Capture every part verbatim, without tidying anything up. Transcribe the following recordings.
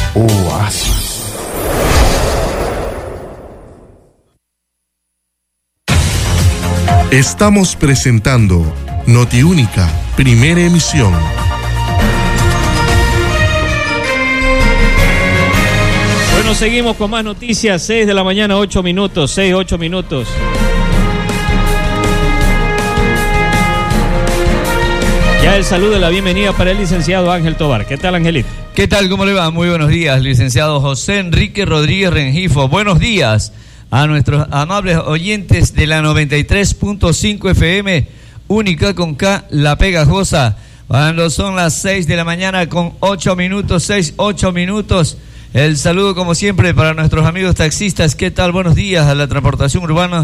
Oasis. Estamos presentando Notiúnica, primera emisión. Bueno, seguimos con más noticias. seis de la mañana, ocho minutos. seis, ocho minutos. Ya el saludo y la bienvenida para el licenciado Ángel Tobar. ¿Qué tal, Angelito? ¿Qué tal? ¿Cómo le va? Muy buenos días, licenciado José Enrique Rodríguez Rengifo. Buenos días a nuestros amables oyentes de la noventa y tres punto cinco F M, única con K, La Pegajosa. Cuando son las seis de la mañana con ocho minutos, seis, ocho minutos. El saludo, como siempre, para nuestros amigos taxistas. ¿Qué tal? Buenos días a la transportación urbana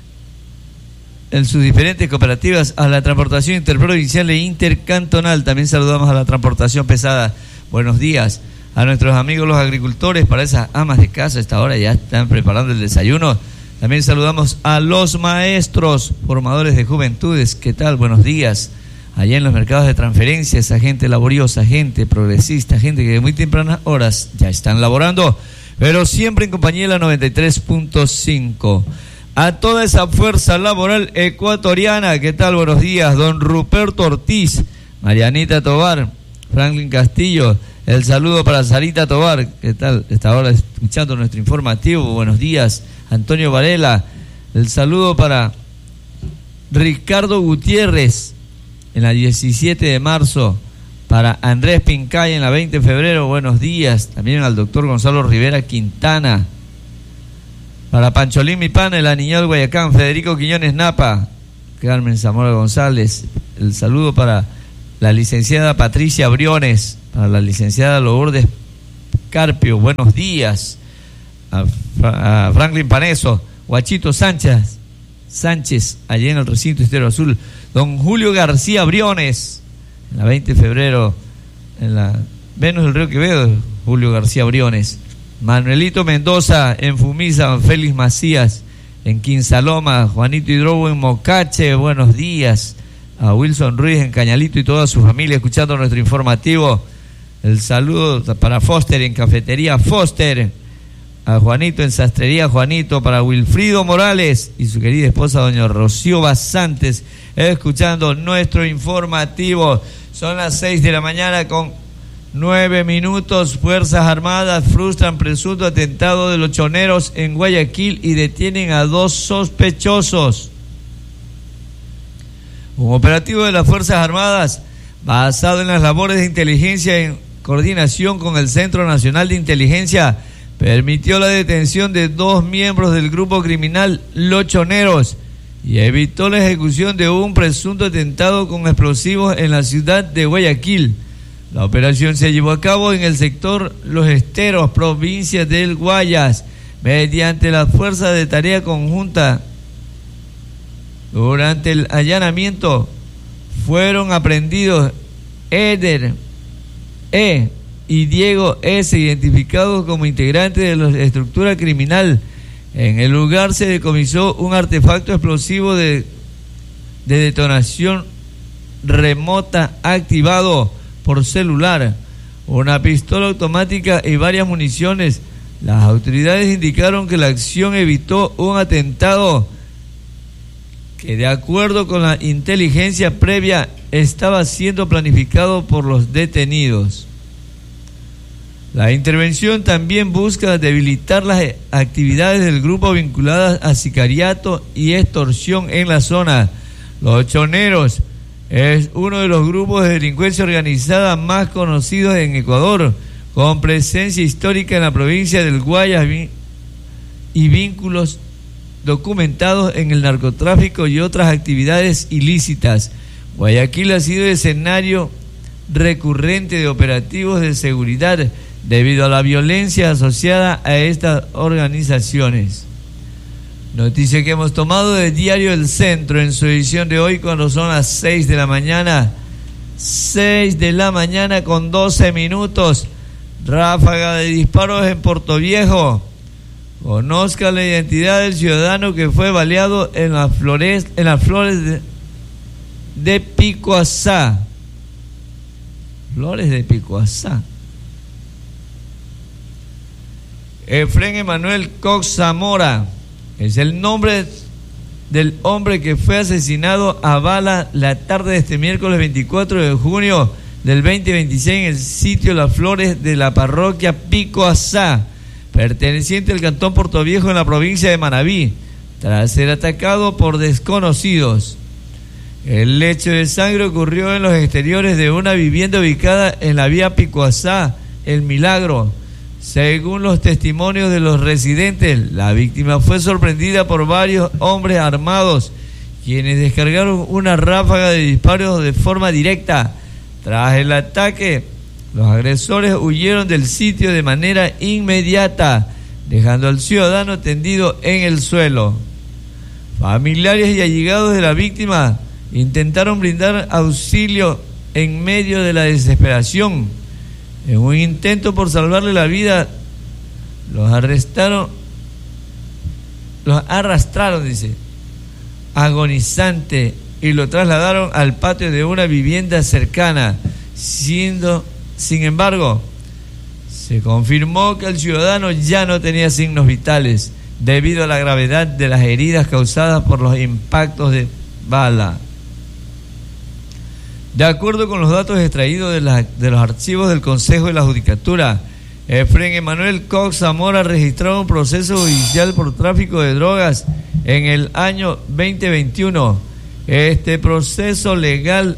en sus diferentes cooperativas, a la transportación interprovincial e intercantonal. También saludamos a la transportación pesada. Buenos días a nuestros amigos los agricultores, para esas amas de casa. A esta hora ya están preparando el desayuno. También saludamos a los maestros, formadores de juventudes. ¿Qué tal? Buenos días. Allá en los mercados de transferencia, esa gente laboriosa, gente progresista, gente que de muy tempranas horas ya están laborando, pero siempre en compañía de la noventa y tres punto cinco. A toda esa fuerza laboral ecuatoriana, ¿qué tal? Buenos días, don Ruperto Ortiz, Marianita Tobar, Franklin Castillo, el saludo para Sarita Tobar, ¿qué tal? Está ahora escuchando nuestro informativo. Buenos días, Antonio Varela, el saludo para Ricardo Gutiérrez en la diecisiete de marzo, para Andrés Pincay en la veinte de febrero, buenos días, también al doctor Gonzalo Rivera Quintana, para Pancholín Mi Pan, el Aniñal Guayacán, Federico Quiñones Napa, Carmen Zamora González, el saludo para la licenciada Patricia Briones, para la licenciada Lourdes Carpio, buenos días, a, a Franklin Paneso, Guachito Sánchez, Sánchez, allí en el recinto Estero Azul, don Julio García Briones, en la veinte de febrero, en la Venus del Río Quevedo, Julio García Briones, Manuelito Mendoza en Fumisa, Félix Macías en Quinsaloma, Juanito Hidrobo en Mocache, buenos días, a Wilson Ruiz en Cañalito y toda su familia escuchando nuestro informativo. El saludo para Foster en Cafetería Foster, a Juanito en Sastrería Juanito, para Wilfrido Morales y su querida esposa doña Rocío Basantes escuchando nuestro informativo. Son las seis de la mañana con nueve minutos. Fuerzas Armadas frustran presunto atentado de los choneros en Guayaquil y detienen a dos sospechosos. Un operativo de las Fuerzas Armadas basado en las labores de inteligencia en coordinación con el Centro Nacional de Inteligencia permitió la detención de dos miembros del grupo criminal Los Choneros y evitó la ejecución de un presunto atentado con explosivos en la ciudad de Guayaquil. La operación se llevó a cabo en el sector Los Esteros, provincia del Guayas, mediante la Fuerza de Tarea Conjunta. Durante el allanamiento fueron aprehendidos Eder E. y Diego S., identificados como integrantes de la estructura criminal. En el lugar se decomisó un artefacto explosivo de, de detonación remota activado por celular, una pistola automática y varias municiones. Las autoridades indicaron que la acción evitó un atentado que, de acuerdo con la inteligencia previa, estaba siendo planificado por los detenidos. La intervención también busca debilitar las actividades del grupo vinculadas a sicariato y extorsión en la zona. Los Choneros es uno de los grupos de delincuencia organizada más conocidos en Ecuador, con presencia histórica en la provincia del Guayas y vínculos documentados en el narcotráfico y otras actividades ilícitas. Guayaquil ha sido escenario recurrente de operativos de seguridad debido a la violencia asociada a estas organizaciones. Noticia que hemos tomado del diario El Centro en su edición de hoy, cuando son las seis de la mañana, seis de la mañana con doce minutos. Ráfaga de disparos en Portoviejo. Conozca la identidad del ciudadano que fue baleado en las flores, en las flores de, de Picoazá. Flores de Picoazá. Efrén Emanuel Cox Zamora es el nombre del hombre que fue asesinado a bala la tarde de este miércoles veinticuatro de junio del veinte veintiséis en el sitio Las Flores de la parroquia Pico Asá, perteneciente al cantón Portoviejo en la provincia de Manabí, tras ser atacado por desconocidos. El hecho de sangre ocurrió en los exteriores de una vivienda ubicada en la vía Pico Asá, El Milagro. Según los testimonios de los residentes, la víctima fue sorprendida por varios hombres armados, quienes descargaron una ráfaga de disparos de forma directa. Tras el ataque, los agresores huyeron del sitio de manera inmediata, dejando al ciudadano tendido en el suelo. Familiares y allegados de la víctima intentaron brindar auxilio en medio de la desesperación. En un intento por salvarle la vida, los arrestaron, los arrastraron, dice, agonizante, y lo trasladaron al patio de una vivienda cercana. Siendo, sin embargo, se confirmó que el ciudadano ya no tenía signos vitales debido a la gravedad de las heridas causadas por los impactos de bala. De acuerdo con los datos extraídos de, la, de los archivos del Consejo de la Judicatura, Efrén Emanuel Cox Zamora registró un proceso judicial por tráfico de drogas en el año veinte veintiuno. Este proceso legal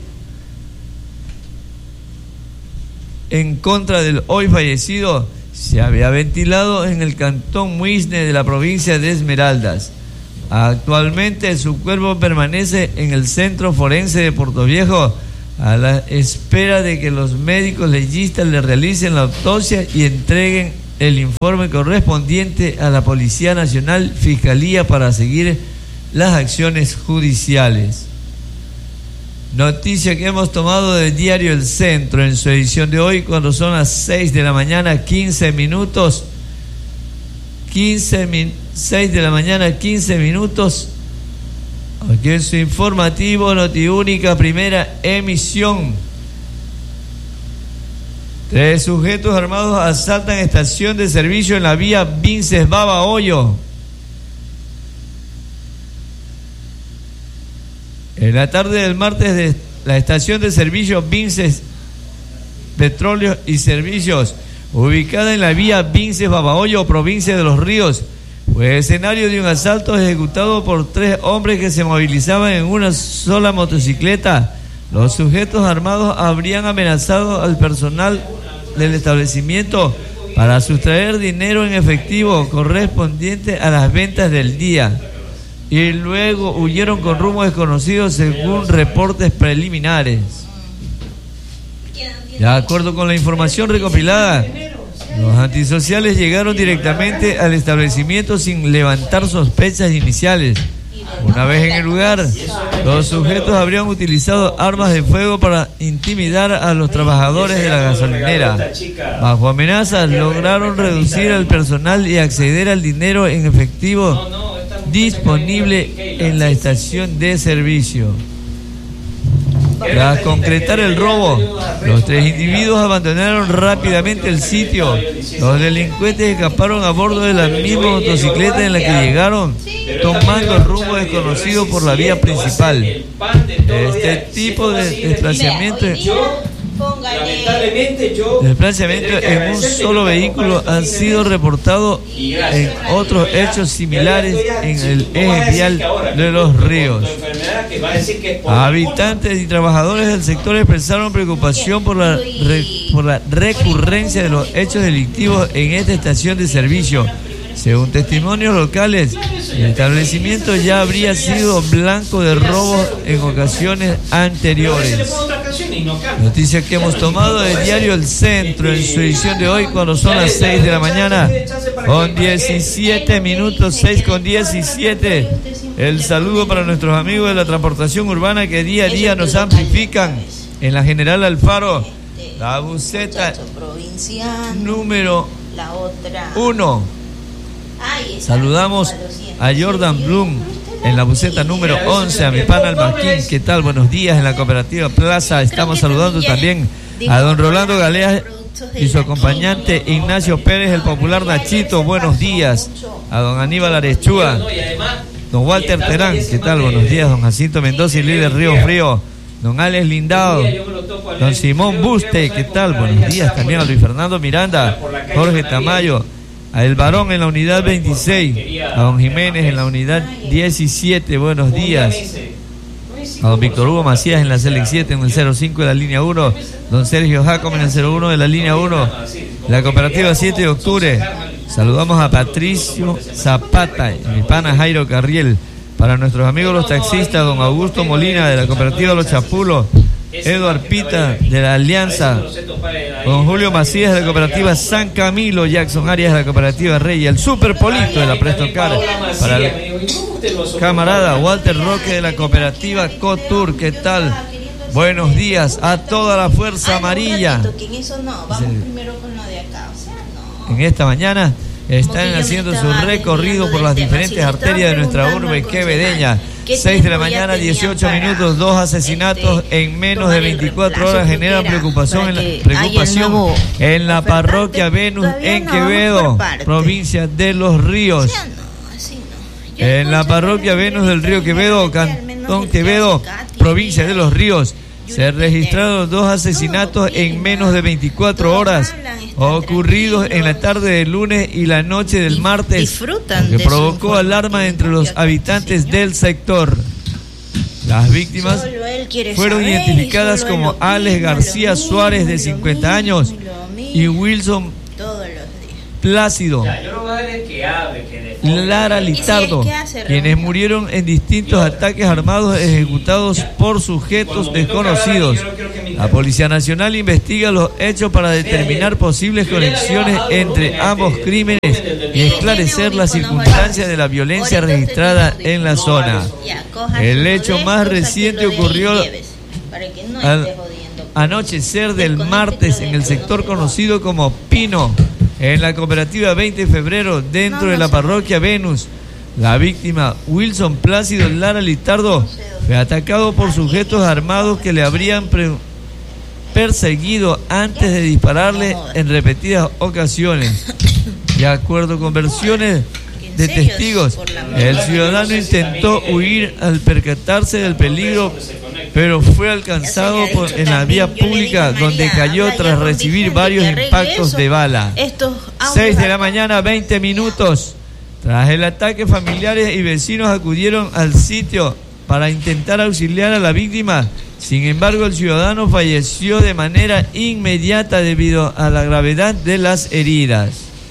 en contra del hoy fallecido se había ventilado en el cantón Muisne de la provincia de Esmeraldas. Actualmente su cuerpo permanece en el Centro Forense de Portoviejo a la espera de que los médicos legistas le realicen la autopsia y entreguen el informe correspondiente a la Policía Nacional, Fiscalía, para seguir las acciones judiciales. Noticia que hemos tomado del diario El Centro en su edición de hoy, cuando son las seis de la mañana, quince minutos. quince, seis de la mañana, quince minutos. Aquí en su informativo Notiúnica, primera emisión. Tres sujetos armados asaltan estación de servicio en la vía Vinces Baba Hoyo. En la tarde del martes, de la estación de servicio Vinces Petróleo y Servicios, ubicada en la vía Vinces Babahoyo, provincia de Los Ríos, fue escenario de un asalto ejecutado por tres hombres que se movilizaban en una sola motocicleta. Los sujetos armados habrían amenazado al personal del establecimiento para sustraer dinero en efectivo correspondiente a las ventas del día, y luego huyeron con rumbo desconocido según reportes preliminares. De acuerdo con la información recopilada, los antisociales llegaron directamente al establecimiento sin levantar sospechas iniciales. Una vez en el lugar, los sujetos habrían utilizado armas de fuego para intimidar a los trabajadores de la gasolinera. Bajo amenazas, lograron reducir al personal y acceder al dinero en efectivo disponible en la estación de servicio. Tras concretar el robo, los tres individuos abandonaron rápidamente el sitio. Los delincuentes escaparon a bordo de la misma motocicleta en la que llegaron, tomando el rumbo desconocido por la vía principal. Este tipo de desplazamiento, desplazamiento en un solo vehículo han sido reportados en otros hechos similares en el eje vial de Los Ríos. Habitantes y trabajadores del sector expresaron preocupación por la, re, por la recurrencia de los hechos delictivos en esta estación de servicio. Según testimonios locales, el establecimiento ya habría sido blanco de robos en ocasiones anteriores. Noticia que hemos tomado del diario El Centro en su edición de hoy, cuando son las seis de la mañana con diecisiete minutos, seis con diecisiete. El saludo para nuestros amigos de la transportación urbana que día a día nos amplifican. En la General Alfaro, la buseta número uno. Saludamos a Jordan Bloom en la buseta número once, a mi pana Almaquín. ¿Qué tal? Buenos días en la cooperativa Plaza. Estamos saludando también a don Rolando Galeas y su acompañante Ignacio Pérez, el popular Nachito. Buenos días a don Aníbal Arechúa, don Walter Terán, ¿qué tal? Buenos días, don Jacinto Mendoza y líder Río Frío, don Alex Lindado, don Simón Buste, ¿qué tal? Buenos días también a Luis Fernando Miranda, Jorge Tamayo, a El Varón en la unidad veintiséis, a don Jiménez en la unidad diecisiete, buenos días. A don Víctor Hugo Macías en la Select siete, en el cero cinco de la línea uno, don Sergio Jacob en el cero uno de la línea uno, la cooperativa siete de octubre. Saludamos a Patricio Zapata y mi pana Jairo Carriel. Para nuestros amigos los taxistas, don Augusto Molina de la cooperativa Los Chapulos, Eduard Pita de la Alianza, don Julio Macías de la cooperativa San Camilo, Jackson Arias de la cooperativa Rey, el Super Polito de la Prestocar, para el camarada Walter Roque de la cooperativa Cotur, ¿qué tal? Buenos días a toda la fuerza amarilla. En esta mañana están haciendo su recorrido por las diferentes arterias de nuestra urbe quevedeña. seis de la mañana, dieciocho minutos, dos asesinatos en menos de veinticuatro horas generan preocupación en la, preocupación en la parroquia Venus en Quevedo, provincia de Los Ríos. En la parroquia Venus del Río Quevedo, Cantón Quevedo, provincia de Los Ríos, se registraron dos asesinatos en menos de veinticuatro horas, ocurridos en la tarde del lunes y la noche del martes, que provocó alarma entre los habitantes del sector. Las víctimas fueron identificadas como Alex García Suárez, de cincuenta años, y Wilson Plácido Lara Litardo, quienes murieron en distintos ataques armados ejecutados por sujetos desconocidos. La Policía Nacional investiga los hechos para determinar posibles conexiones entre ambos crímenes y esclarecer las circunstancias de la violencia registrada en la zona. El hecho más reciente ocurrió al anochecer del martes en el sector conocido como Pino, en la cooperativa veinte de febrero, dentro de la parroquia Venus. La víctima, Wilson Plácido Lara Litardo, fue atacado por sujetos armados que le habrían pre- perseguido antes de dispararle en repetidas ocasiones. De acuerdo con versiones de testigos, el ciudadano intentó huir al percatarse del peligro, pero fue alcanzado por, en la vía pública, donde cayó tras recibir varios impactos de bala. seis de la mañana, veinte minutos. Tras el ataque, familiares y vecinos acudieron al sitio para intentar auxiliar a la víctima. Sin embargo, el ciudadano falleció de manera inmediata debido a la gravedad de las heridas.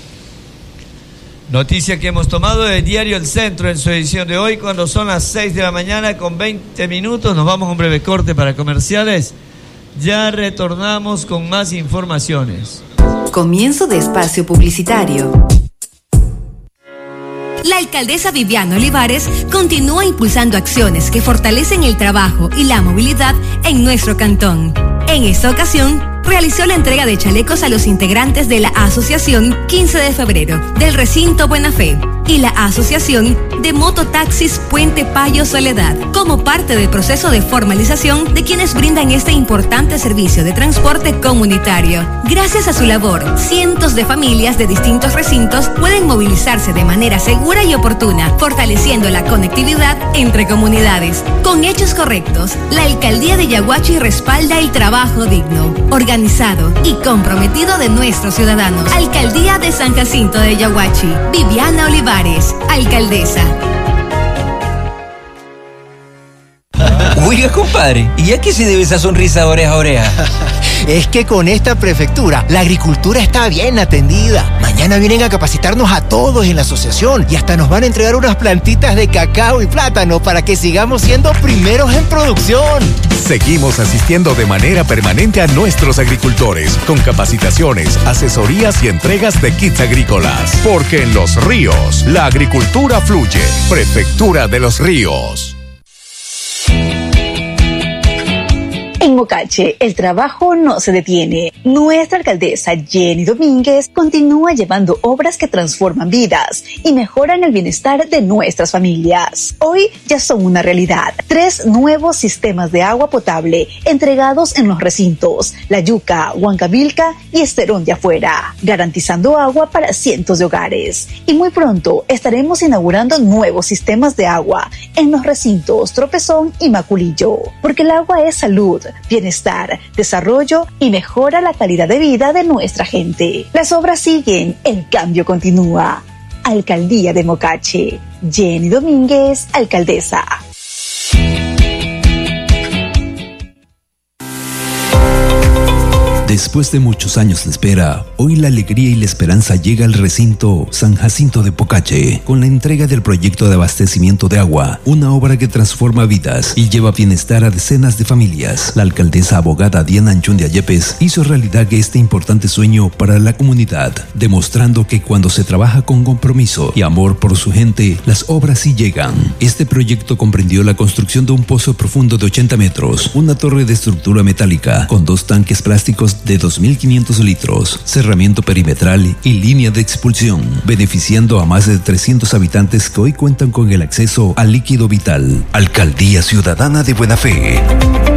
Noticia que hemos tomado del diario El Centro en su edición de hoy, cuando son las seis de la mañana con veinte minutos. Nos vamos a un breve corte para comerciales. Ya retornamos con más informaciones. Comienzo de espacio publicitario. La alcaldesa Viviana Olivares continúa impulsando acciones que fortalecen el trabajo y la movilidad en nuestro cantón. En esta ocasión, realizó la entrega de chalecos a los integrantes de la Asociación quince de febrero del Recinto Buena Fe y la Asociación de Mototaxis Puente Payo Soledad, como parte del proceso de formalización de quienes brindan este importante servicio de transporte comunitario. Gracias a su labor, cientos de familias de distintos recintos pueden movilizarse de manera segura y oportuna, fortaleciendo la conectividad entre comunidades. Con hechos correctos, la Alcaldía de Yaguachi respalda el trabajo digno, organizado y comprometido de nuestros ciudadanos. Alcaldía de San Jacinto de Yaguachi. Viviana Olivares, alcaldesa. Oiga, compadre, ¿y a qué se debe esa sonrisa oreja a oreja? Es que con esta prefectura, la agricultura está bien atendida. Mañana vienen a capacitarnos a todos en la asociación y hasta nos van a entregar unas plantitas de cacao y plátano para que sigamos siendo primeros en producción. Seguimos asistiendo de manera permanente a nuestros agricultores con capacitaciones, asesorías y entregas de kits agrícolas. Porque en Los Ríos, la agricultura fluye. Prefectura de Los Ríos. En Mocache, el trabajo no se detiene. Nuestra alcaldesa Jenny Domínguez continúa llevando obras que transforman vidas y mejoran el bienestar de nuestras familias. Hoy ya son una realidad. Tres nuevos sistemas de agua potable entregados en los recintos La Yuca, Huancavilca y Esterón de Afuera, garantizando agua para cientos de hogares. Y muy pronto estaremos inaugurando nuevos sistemas de agua en los recintos Tropezón y Maculillo, porque el agua es salud, bienestar, desarrollo y mejora la calidad de vida de nuestra gente. Las obras siguen, el cambio continúa. Alcaldía de Mocache. Jenny Domínguez, alcaldesa. Después de muchos años de espera, hoy la alegría y la esperanza llega al recinto San Jacinto de Pocache con la entrega del proyecto de abastecimiento de agua, una obra que transforma vidas y lleva bienestar a decenas de familias. La alcaldesa abogada Diana Anchundia Yepes hizo realidad este importante sueño para la comunidad, demostrando que cuando se trabaja con compromiso y amor por su gente, las obras sí llegan. Este proyecto comprendió la construcción de un pozo profundo de ochenta metros, una torre de estructura metálica con dos tanques plásticos de dos mil quinientos litros, cerramiento perimetral y línea de expulsión, beneficiando a más de trescientos habitantes que hoy cuentan con el acceso al líquido vital. Alcaldía Ciudadana de Buena Fe.